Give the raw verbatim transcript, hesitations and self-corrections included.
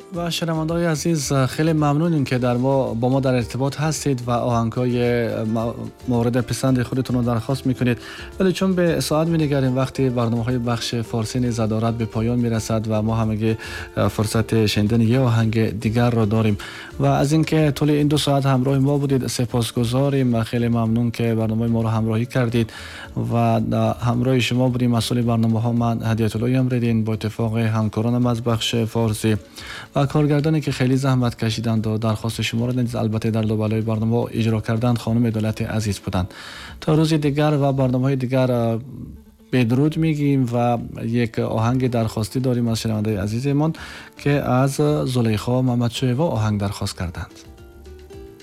و شنونده‌های عزیز، خیلی ممنونیم که در ما با ما در ارتباط هستید و آهنگ‌های مورد پسند خودتون رو درخواست میکنید. ولی چون به ساعت می‌نگریم، وقتی برنامه‌های بخش فارسی نیز دارد به پایان میرسد و ما همگی فرصت شنیدن یه آهنگ دیگر را داریم و از اینکه طول این دو ساعت همراه ما بودید سپاسگزاریم و خیلی ممنون که برنامه ما رو همراهی کردید و همراه شما بودیم. مسئول برنامه‌ها من هدیت الله امردین با اتفاق همکارانم از بخش فارسی و کارگردانی که خیلی زحمت کشیدند و درخواست شما را نیز البته در لابلای برنامه اجرا کردند خانم دولت عزیز بودند. تا روز دیگر و برنامه‌های دیگر بدرود میگیم و یک آهنگ درخواستی داریم از شنونده عزیزمان که از زلیخا محمدشایوا آهنگ درخواست کردند.